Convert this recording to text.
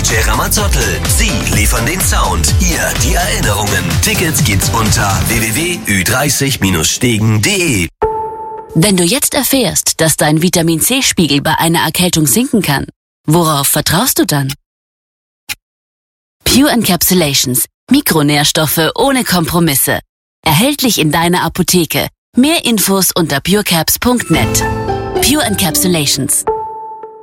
DJ Ramazottl. Sie liefern den Sound, ihr die Erinnerungen. Tickets gibt's unter www.ü30-stegen.de. Wenn du jetzt erfährst, dass dein Vitamin-C-Spiegel bei einer Erkältung sinken kann, worauf vertraust du dann? Pure Encapsulations. Mikronährstoffe ohne Kompromisse. Erhältlich in deiner Apotheke. Mehr Infos unter purecaps.net. Pure Encapsulations.